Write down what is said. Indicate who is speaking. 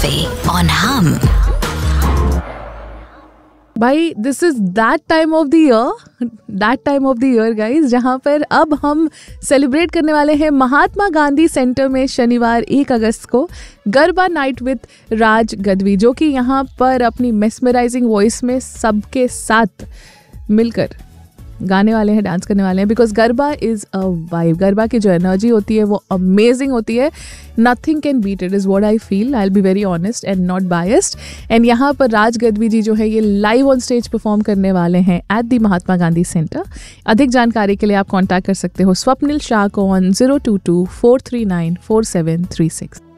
Speaker 1: Cafe on Hum.
Speaker 2: भाई this is that time of the year guys, जहाँ पर अब हम सेलिब्रेट करने वाले हैं महात्मा गांधी सेंटर में शनिवार 1 अगस्त को गरबा नाइट विद राज गदवी, जो कि यहाँ पर अपनी मेस्मराइजिंग वॉइस में सबके साथ मिलकर गाने वाले हैं, डांस करने वाले हैं। Because garba is a vibe, garba की जो एनर्जी होती है वो अमेजिंग होती है। Nothing can beat it is what I feel. I will be very honest and not biased. And यहाँ पर राज गदवी जी जो है ये लाइव ऑन स्टेज परफॉर्म करने वाले हैं at the Mahatma Gandhi centre. अधिक जानकारी के लिए आप कॉन्टैक्ट कर सकते हो स्वप्निल शाह को ऑन 022-439-4736।